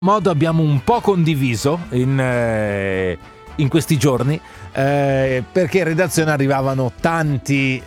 modo abbiamo un po' condiviso in questi giorni, perché in redazione arrivavano tante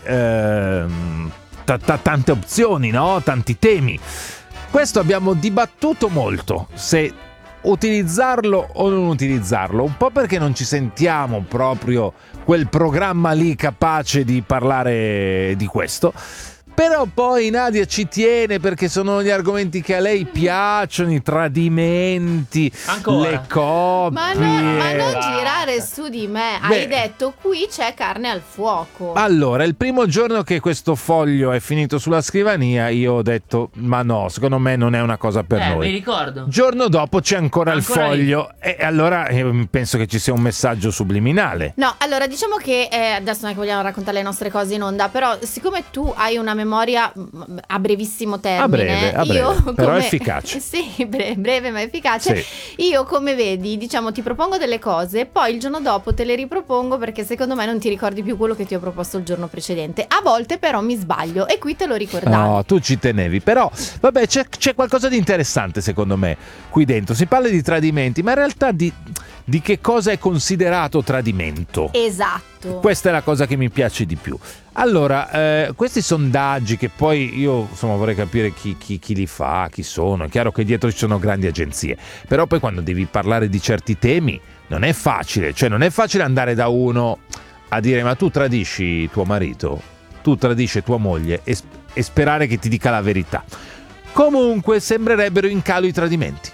opzioni, no? Tanti temi. Questo abbiamo dibattuto molto, se utilizzarlo o non utilizzarlo, un po' perché non ci sentiamo proprio quel programma lì capace di parlare di questo. Però poi Nadia ci tiene perché sono gli argomenti che a lei piacciono, i tradimenti, ancora? Le coppie. Ma non girare su di me. Hai detto qui c'è carne al fuoco. Allora, il primo giorno che questo foglio è finito sulla scrivania, io ho detto ma no, secondo me non è una cosa per noi. Mi ricordo. Giorno dopo c'è ancora il foglio e allora penso che ci sia un messaggio subliminale. No, allora diciamo che adesso non è che vogliamo raccontare le nostre cose in onda, però siccome tu hai una memoria a brevissimo termine, a breve, io però efficace. Sì, breve ma efficace. Sì. Io, come vedi, diciamo, ti propongo delle cose e poi il giorno dopo te le ripropongo perché secondo me non ti ricordi più quello che ti ho proposto il giorno precedente. A volte però mi sbaglio e qui te lo ricordavi. No, tu ci tenevi, però vabbè, c'è qualcosa di interessante secondo me qui dentro. Si parla di tradimenti, ma in realtà di che cosa è considerato tradimento. Esatto. Questa è la cosa che mi piace di più. Allora, questi sondaggi che poi io insomma vorrei capire chi li fa, chi sono. È chiaro che dietro ci sono grandi agenzie, però poi quando devi parlare di certi temi non è facile. Cioè non è facile andare da uno a dire ma tu tradisci tuo marito, tu tradisci tua moglie e sperare che ti dica la verità. Comunque sembrerebbero in calo i tradimenti.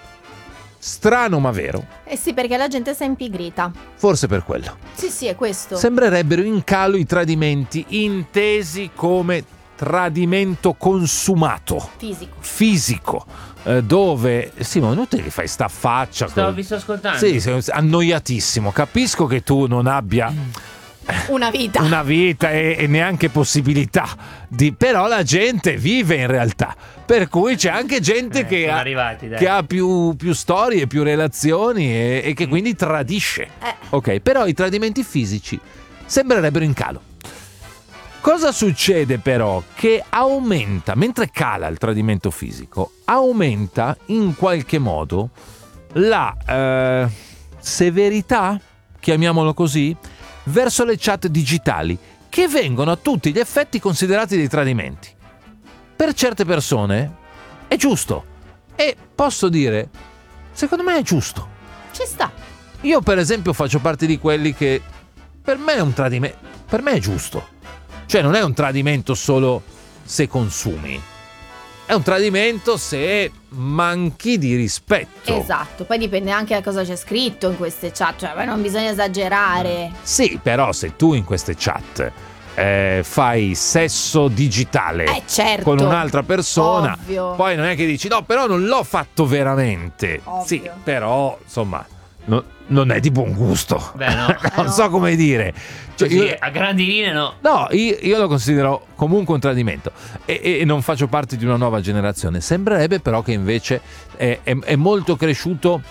Strano ma vero. Eh sì, perché la gente si è impigrita. Forse per quello. Sì, è questo. Sembrerebbero in calo i tradimenti, intesi come tradimento consumato. Fisico. Dove sì, ma inutile che fai sta faccia. Vi sto ascoltando. Sì, sei annoiatissimo. Capisco che tu non abbia una vita e neanche possibilità però la gente vive in realtà, per cui c'è anche gente che ha più storie, più relazioni e che quindi tradisce. Ok, però i tradimenti fisici sembrerebbero in calo. Cosa succede però? Che aumenta, mentre cala il tradimento fisico, aumenta in qualche modo la severità, chiamiamolo così, verso le chat digitali, che vengono a tutti gli effetti considerati dei tradimenti. Per certe persone è giusto, e posso dire, secondo me è giusto. Ci sta. Io per esempio faccio parte di quelli che per me è un tradimento, per me è giusto. Cioè non è un tradimento solo se consumi, è un tradimento se manchi di rispetto. Esatto, poi dipende anche da cosa c'è scritto in queste chat, cioè non bisogna esagerare. Sì, però se tu in queste chat fai sesso digitale certo, con un'altra persona, ovvio. Poi non è che dici no, però non l'ho fatto veramente. Ovvio. Sì, però insomma non è di buon gusto. Beh, no. Non so come dire. Cioè, a grandi linee no. No, io lo considero comunque un tradimento e non faccio parte di una nuova generazione. Sembrerebbe però che invece è molto cresciuto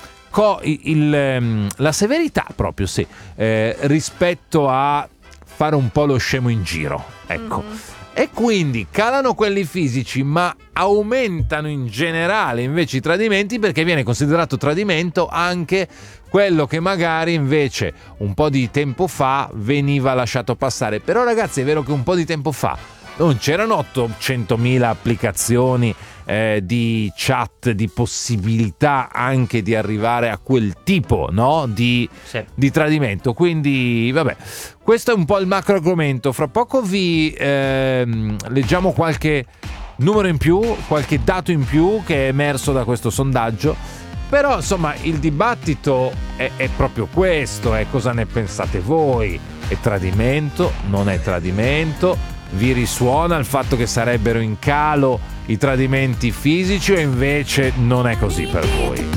la severità proprio, sì, rispetto a fare un po' lo scemo in giro, ecco. E quindi calano quelli fisici, ma aumentano in generale invece i tradimenti, perché viene considerato tradimento anche quello che magari invece un po' di tempo fa veniva lasciato passare. Però ragazzi, è vero che un po' di tempo fa non c'erano 800.000 applicazioni di chat, di possibilità anche di arrivare a quel tipo, no? di tradimento. Quindi vabbè, questo è un po' il macro argomento. Fra poco vi leggiamo qualche numero in più, qualche dato in più che è emerso da questo sondaggio. Però insomma il dibattito è proprio questo, cosa ne pensate voi? È tradimento? Non è tradimento? Vi risuona il fatto che sarebbero in calo i tradimenti fisici o invece non è così per voi?